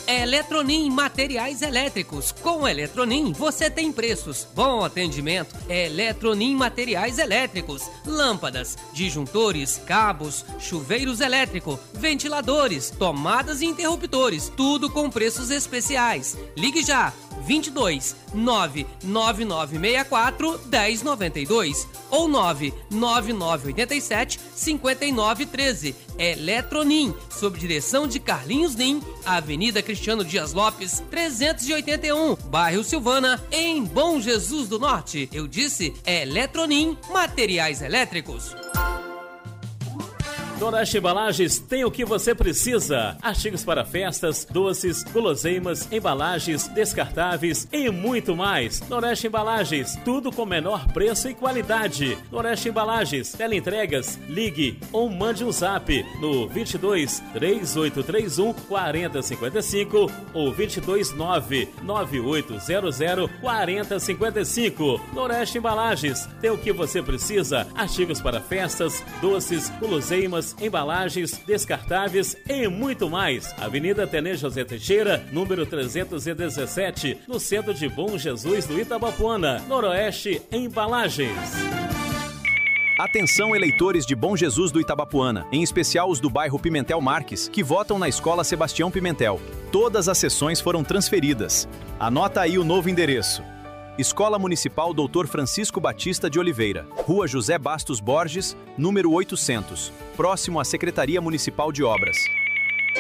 Eletronim Materiais Elétricos. Com Eletronim você tem preços, bom atendimento. Eletronim Materiais Elétricos. Lâmpadas, disjuntores, cabos, chuveiros elétricos, ventiladores, tomadas e interruptores. Tudo com preços especiais. Ligue já. 22 99964 1092 ou 99987 5913. Eletronim, sob direção de Carlinhos Nim, Avenida Cristiano Dias Lopes, 381, bairro Silvana, em Bom Jesus do Norte. Eu disse Eletronim Materiais Elétricos. Noroeste Embalagens tem o que você precisa: artigos para festas, doces, guloseimas, embalagens, descartáveis e muito mais. Noroeste Embalagens, tudo com menor preço e qualidade. Noroeste Embalagens, teleentregas, ligue ou mande um zap no 22 3831 4055 ou 229 9800 4055. Noroeste Embalagens tem o que você precisa: artigos para festas, doces, guloseimas, embalagens, descartáveis e muito mais. Avenida Tenente José Teixeira, número 317, no centro de Bom Jesus do Itabapuana. Noroeste Embalagens. Atenção, eleitores de Bom Jesus do Itabapuana, em especial os do bairro Pimentel Marques, que votam na Escola Sebastião Pimentel. Todas as sessões foram transferidas. Anota aí o novo endereço: Escola Municipal Dr. Francisco Batista de Oliveira, Rua José Bastos Borges, número 800, próximo à Secretaria Municipal de Obras.